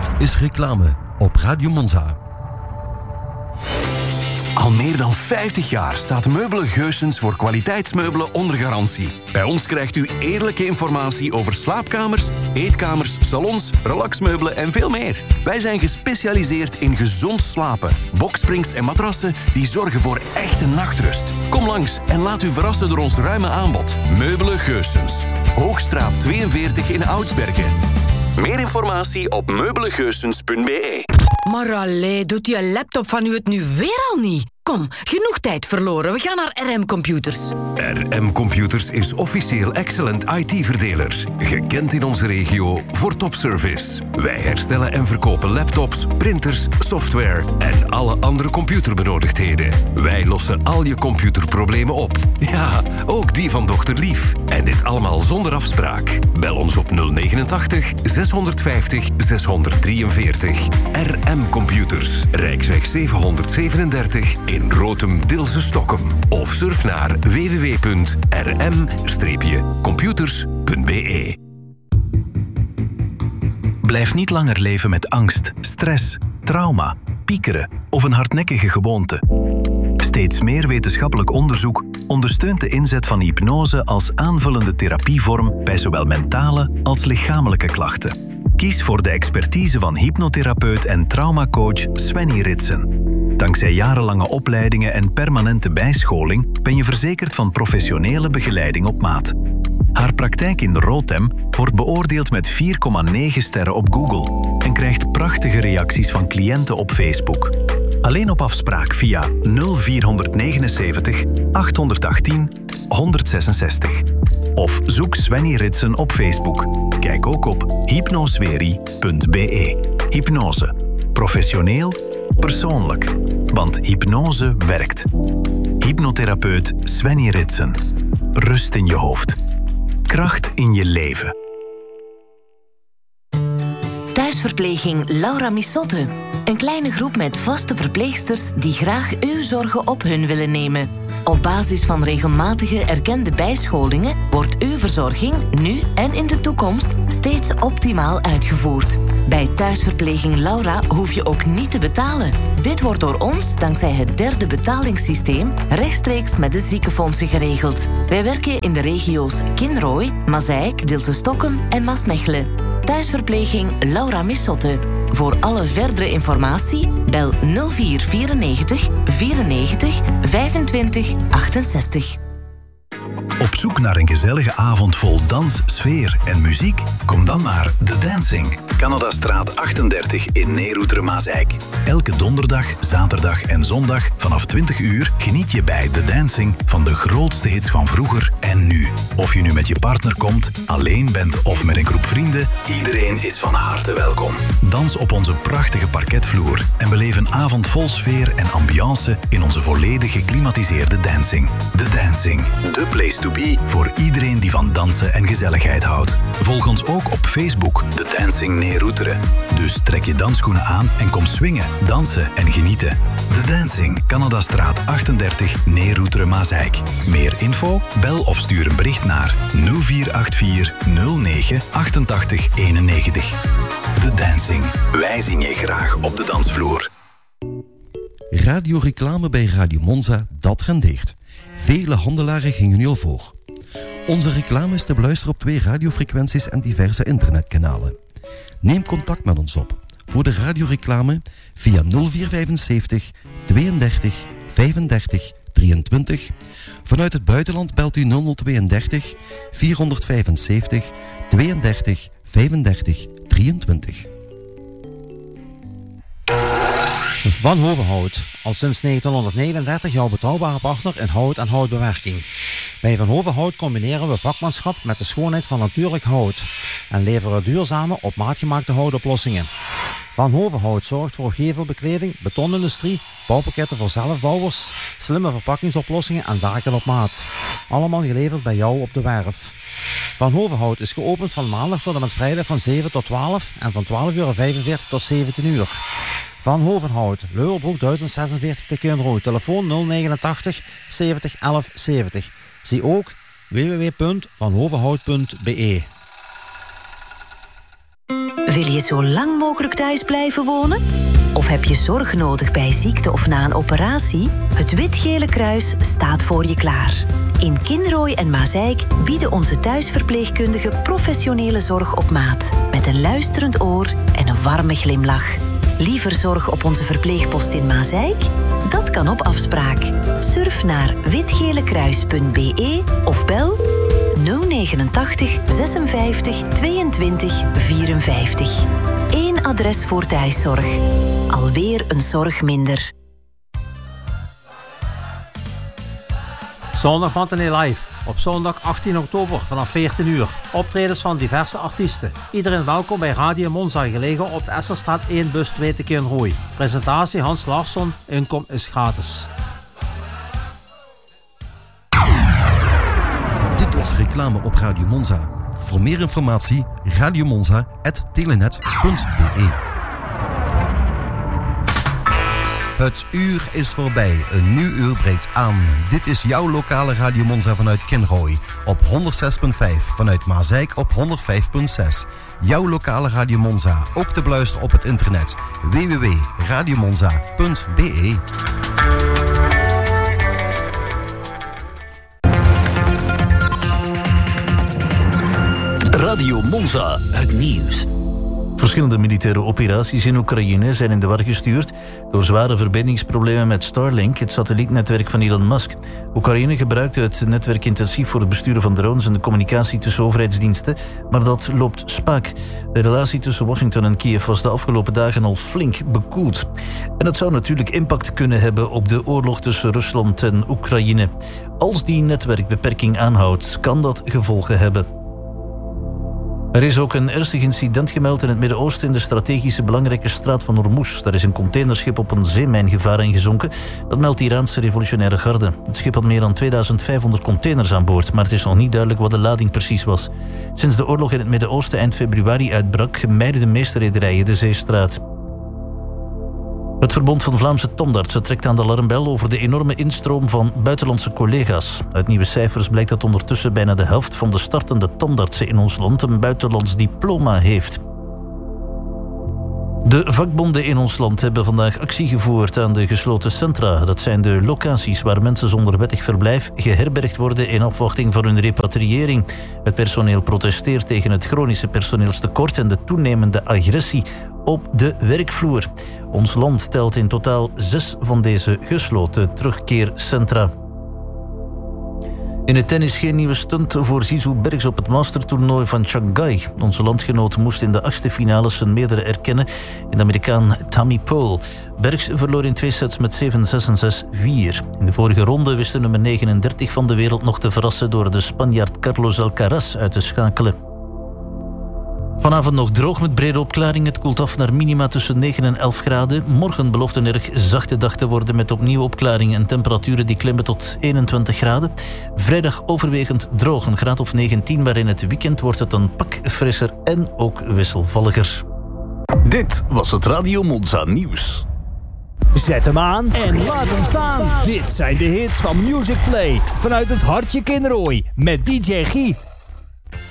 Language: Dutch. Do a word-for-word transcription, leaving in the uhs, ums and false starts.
Dit is Reclame op Radio Monza. Al meer dan vijftig jaar staat Meubelen Geussens voor kwaliteitsmeubelen onder garantie. Bij ons krijgt u eerlijke informatie over slaapkamers, eetkamers, salons, relaxmeubelen en veel meer. Wij zijn gespecialiseerd in gezond slapen, boksprings en matrassen die zorgen voor echte nachtrust. Kom langs en laat u verrassen door ons ruime aanbod. Meubelen Geussens. Hoogstraat tweeënveertig in Oudsbergen. Meer informatie op meubelengeussens punt b e. Maar allee, doet je laptop van u het nu weer al niet? Kom, genoeg tijd verloren. We gaan naar R M Computers. R M Computers is officieel Excellent I T-verdeler. Gekend in onze regio voor topservice. Wij herstellen en verkopen laptops, printers, software en alle andere computerbenodigdheden. Wij lossen al je computerproblemen op. Ja, ook die van dochter Lief. En dit allemaal zonder afspraak. Bel ons op nul negenentachtig zeshonderdvijftig zeshonderddrieënveertig. R M Computers, Rijksweg zevenhonderdzevenendertig in Rotem, Dilse, Stockholm. Of surf naar w w w punt r m computers punt b e. Blijf niet langer leven met angst, stress, trauma, piekeren of een hardnekkige gewoonte. Steeds meer wetenschappelijk onderzoek ondersteunt de inzet van hypnose als aanvullende therapievorm bij zowel mentale als lichamelijke klachten. Kies voor de expertise van hypnotherapeut en traumacoach Svenny Ritsen. Dankzij jarenlange opleidingen en permanente bijscholing ben je verzekerd van professionele begeleiding op maat. Haar praktijk in Rotem wordt beoordeeld met vier komma negen sterren op Google en krijgt prachtige reacties van cliënten op Facebook. Alleen op afspraak via nul vierhonderdnegenenzeventig achthonderdachttien honderdzesenzestig. Of zoek Svenny Ritsen op Facebook. Kijk ook op hypnosweri punt b e. Hypnose. Professioneel, persoonlijk. Want hypnose werkt. Hypnotherapeut Svenny Ritsen. Rust in je hoofd. Kracht in je leven. Thuisverpleging Laura Missotte. Een kleine groep met vaste verpleegsters die graag uw zorgen op hun willen nemen. Op basis van regelmatige erkende bijscholingen wordt uw verzorging nu en in de toekomst steeds optimaal uitgevoerd. Bij Thuisverpleging Laura hoef je ook niet te betalen. Dit wordt door ons, dankzij het derde betalingssysteem, rechtstreeks met de ziekenfondsen geregeld. Wij werken in de regio's Kinrooi, Mazeik, Dilse Stockholm en Maasmechelen. Thuisverpleging Laura Missotte. Voor alle verdere informatie bel nul vier vierennegentig vierennegentig vijfentwintig achtenzestig. Op zoek naar een gezellige avond vol dans, sfeer en muziek? Kom dan naar The Dancing. Canadastraat achtendertig in Neeroeter-Mazeik. Elke donderdag, zaterdag en zondag vanaf twintig uur geniet je bij The Dancing van de grootste hits van vroeger en nu. Of je nu met je partner komt, alleen bent of met een groep vrienden, iedereen is van harte welkom. Dans op onze prachtige parketvloer en beleef een avond vol sfeer en ambiance in onze volledig geclimatiseerde Dancing. The Dancing, the place to be voor iedereen die van dansen en gezelligheid houdt. Volg ons ook op Facebook, The Dancing Neeroeteren. Dus trek je dansschoenen aan en kom swingen, dansen en genieten. The Dancing, Canadastraat achtendertig, Neeroeteren-Mazeik. Meer info? Bel of stuur een bericht naar nul vier acht vier nul negen achtentachtig eenennegentig. The Dancing. Wij zien je graag op de dansvloer. Radioreclame bij Radio Monza, dat rendeert. Vele handelaren gingen nu al voor. Onze reclame is te beluisteren op twee radiofrequenties en diverse internetkanalen. Neem contact met ons op voor de radioreclame via nul vier vijfenzeventig tweeëndertig vijfendertig drieëntwintig. Vanuit het buitenland belt u nul nul tweeëndertig vierhonderdvijfenzeventig tweeëndertig vijfendertig drieëntwintig. Van Hovenhout, al sinds negentienhonderdnegenendertig jouw betrouwbare partner in hout en houtbewerking. Bij Van Hovenhout combineren we vakmanschap met de schoonheid van natuurlijk hout en leveren duurzame, op maat gemaakte houtoplossingen. Van Hovenhout zorgt voor gevelbekleding, betonindustrie, bouwpakketten voor zelfbouwers, slimme verpakkingsoplossingen en daken op maat. Allemaal geleverd bij jou op de werf. Van Hovenhout is geopend van maandag tot en met vrijdag van zeven tot twaalf en van twaalf uur vijfenveertig tot zeventien uur. Van Hovenhout, Leuwerbroek duizend zesenveertig te Keunrooi, telefoon nul negenentachtig zeventig elf zeventig. Zie ook w w w punt van hovenhout punt b e. Wil je zo lang mogelijk thuis blijven wonen? Of heb je zorg nodig bij ziekte of na een operatie? Het Wit-Gele Kruis staat voor je klaar. In Kinrooi en Mazeik bieden onze thuisverpleegkundigen professionele zorg op maat. Met een luisterend oor en een warme glimlach. Liever zorg op onze verpleegpost in Mazeik? Dat kan op afspraak. Surf naar witgelekruis punt b e of bel nul negenentachtig zesenvijftig tweeëntwintig vierenvijftig. Eén adres voor thuiszorg. Alweer een zorg minder. Zondag Matinee Live. Op zondag achttien oktober vanaf veertien uur. Optredens van diverse artiesten. Iedereen welkom bij Radio Monza, gelegen op de Esserstraat één, bus twee te Kinrooi. Presentatie Hans Larsson. Inkom is gratis. Dit was reclame op Radio Monza. Voor meer informatie radiomonza punt telenet punt b e. Het uur is voorbij. Een nieuw uur breekt aan. Dit is jouw lokale Radio Monza vanuit Kinrooi. Op honderdzes komma vijf. Vanuit Mazeik op honderdvijf komma zes. Jouw lokale Radio Monza. Ook te beluisteren op het internet. w w w punt radiomonza punt b e. Radio Monza. Het nieuws. Verschillende militaire operaties in Oekraïne zijn in de war gestuurd door zware verbindingsproblemen met Starlink, het satellietnetwerk van Elon Musk. Oekraïne gebruikte het netwerk intensief voor het besturen van drones en de communicatie tussen overheidsdiensten, maar dat loopt spaak. De relatie tussen Washington en Kiev was de afgelopen dagen al flink bekoeld. En dat zou natuurlijk impact kunnen hebben op de oorlog tussen Rusland en Oekraïne. Als die netwerkbeperking aanhoudt, kan dat gevolgen hebben. Er is ook een ernstig incident gemeld in het Midden-Oosten in de strategische belangrijke straat van Hormuz. Daar is een containerschip op een zeemijn gevaren en gezonken. Dat meldt de Iraanse revolutionaire garde. Het schip had meer dan tweeduizend vijfhonderd containers aan boord, maar het is nog niet duidelijk wat de lading precies was. Sinds de oorlog in het Midden-Oosten eind februari uitbrak, mijden de meeste rederijen de zeestraat. Het Verbond van Vlaamse Tandartsen trekt aan de alarmbel over de enorme instroom van buitenlandse collega's. Uit nieuwe cijfers blijkt dat ondertussen bijna de helft van de startende tandartsen in ons land een buitenlands diploma heeft. De vakbonden in ons land hebben vandaag actie gevoerd aan de gesloten centra. Dat zijn de locaties waar mensen zonder wettig verblijf geherbergd worden in afwachting van hun repatriëring. Het personeel protesteert tegen het chronische personeelstekort en de toenemende agressie op de werkvloer. Ons land telt in totaal zes van deze gesloten terugkeercentra. In het tennis geen nieuwe stunt voor Zizou Bergs op het mastertoernooi van Shanghai. Onze landgenoot moest in de achtste finales zijn meerdere erkennen in de Amerikaan Tommy Paul. Bergs verloor in twee sets met zeven zes en zes vier. In de vorige ronde wist de nummer negenendertig van de wereld nog te verrassen door de Spanjaard Carlos Alcaraz uit te schakelen. Vanavond nog droog met brede opklaring. Het koelt af naar minima tussen negen en elf graden. Morgen belooft een erg zachte dag te worden met opnieuw opklaringen en temperaturen die klimmen tot eenentwintig graden. Vrijdag overwegend droog, een graad of negentien, maar in het weekend wordt het een pak frisser en ook wisselvalliger. Dit was het Radio Monza nieuws. Zet hem aan en laat hem staan. Dit zijn de hits van Music Play vanuit het hartje Kinrooi met D J Guy.